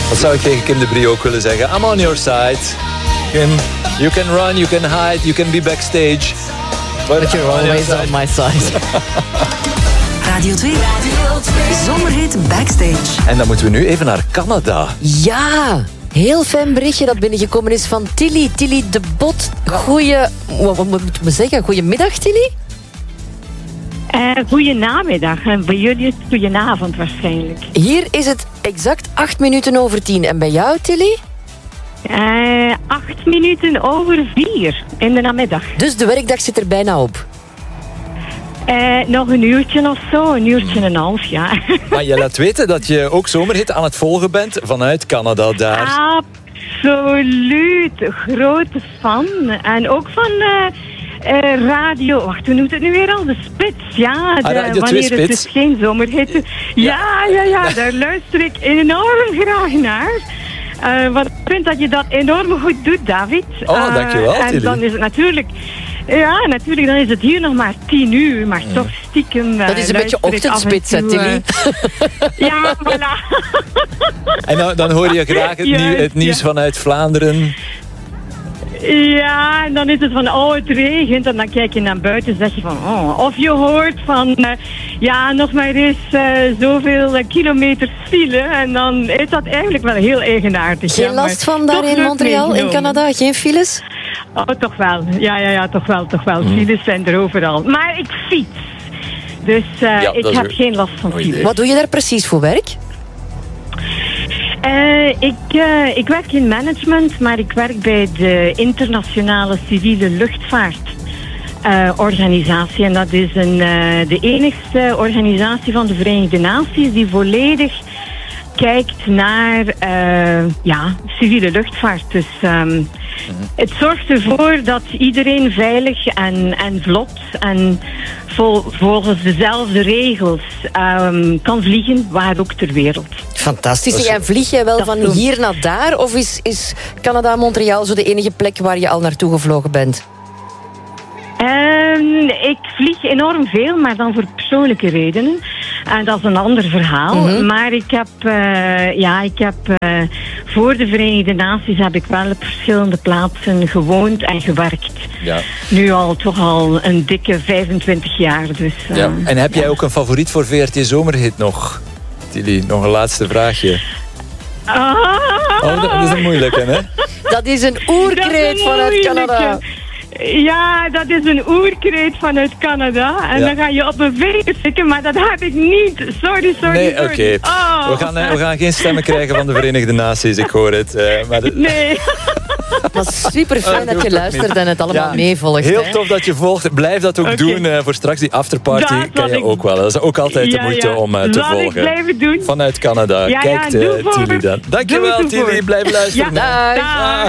Wat zou ik tegen Kim de Brie ook willen zeggen? I'm on your side. Kim, you can run, you can hide, you can be backstage. But you're always on my side. Radio 2. Zomerhit Backstage. En dan moeten we nu even naar Canada. Ja, heel fijn berichtje dat binnengekomen is van Tilly. Tilly de Bot. Wat moeten we zeggen? Goedemiddag, Tilly. Goedenamiddag. En bij jullie is het goedenavond waarschijnlijk. Hier is het exact 8:08 en bij jou, Tilly? 4:08 in de namiddag. Dus de werkdag zit er bijna op. Nog een uurtje of zo, een uurtje en een half, ja. Maar je laat weten dat je ook Zomerhit aan het volgen bent vanuit Canada daar. Absoluut, grote fan. En ook van radio, wacht, hoe noemt het nu weer al? De Spits, ja. Radio 2 wanneer Spits. het dus geen Zomerhit is. Ja, daar luister ik enorm graag naar. Want ik vind dat je dat enorm goed doet, David. Dankjewel, en Tilly. dan is het natuurlijk... Ja, natuurlijk, dan is het hier nog maar 10:00, maar toch stiekem... Dat is een beetje ochtendspits, hè, Tilly? Ja, voilà. En dan hoor je graag het nieuws vanuit Vlaanderen. Ja, en dan is het van, het regent. En dan kijk je naar buiten en zeg je van, Of je hoort van, nog maar eens zoveel kilometers file. En dan is dat eigenlijk wel heel eigenaardig. Geen last van daar in Montreal, in Canada? Geen files? Toch wel. Ja, toch wel. Files zijn er overal. Maar ik fiets. Dus ik heb geen last van files. Wat doe je daar precies voor werk? Ik werk in management, maar ik werk bij de internationale civiele luchtvaartorganisatie. En dat is de enigste organisatie van de Verenigde Naties die volledig kijkt naar civiele luchtvaart. Dus het zorgt ervoor dat iedereen veilig en vlot en volgens dezelfde regels kan vliegen, waar ook ter wereld. Fantastisch. En vlieg jij wel van hier naar daar? Of is Canada-Montreal zo de enige plek waar je al naartoe gevlogen bent? Ik vlieg enorm veel, maar dan voor persoonlijke redenen. En dat is een ander verhaal. Maar ik heb voor de Verenigde Naties heb ik wel op verschillende plaatsen gewoond en gewerkt. Ja. Nu toch al een dikke 25 jaar. Dus, En heb jij ook een favoriet voor VRT Zomerhit nog? Tilly, nog een laatste vraagje. Dat is een moeilijke, hè? Dat is een oerkreet vanuit Canada. Ja, dat is een oerkreet vanuit Canada. En dan ga je op mijn vingers tikken, maar dat heb ik niet. Sorry. Nee, oké. We gaan geen stemmen krijgen van de Verenigde Naties, ik hoor het. Nee. Maar super fijn dat je luistert en het allemaal meevolgt. Heel tof dat je volgt. Blijf dat ook doen. Voor straks die afterparty kan je ook wel. Dat is ook altijd de moeite om te volgen. Ik blijven doen. Vanuit Canada. Kijkt Tilly dan. Dankjewel, Tilly. Blijf luisteren. Dag.